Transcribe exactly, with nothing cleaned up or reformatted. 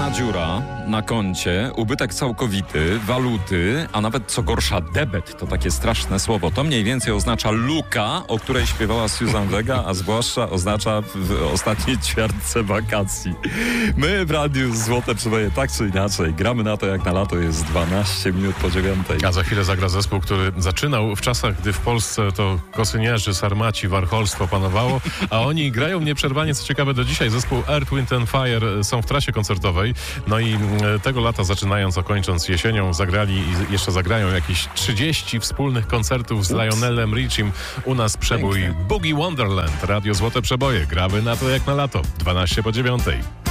Czarna dziura na koncie, ubytek całkowity, waluty, a nawet co gorsza debet, to takie straszne słowo. To mniej więcej oznacza luka, o której śpiewała Susan Vega, a zwłaszcza oznacza w ostatniej ćwiartce wakacji. My w Radiu Złote Przeboje tak czy inaczej gramy na to, jak na lato jest dwanaście minut po dziewiątej. A za chwilę zagra zespół, który zaczynał w czasach, gdy w Polsce to kosynierzy, sarmaci, warcholstwo panowało, a oni grają nieprzerwanie, co ciekawe, do dzisiaj. Zespół Earth, Wind and Fire są w trasie koncertowej, no i tego lata zaczynając, a kończąc jesienią, zagrali i jeszcze zagrają jakieś trzydzieści wspólnych koncertów z Lionelem Richiem. U nas przebój Boogie Wonderland. Radio Złote Przeboje. Gramy na to jak na lato. dwanaście po dziewiątej.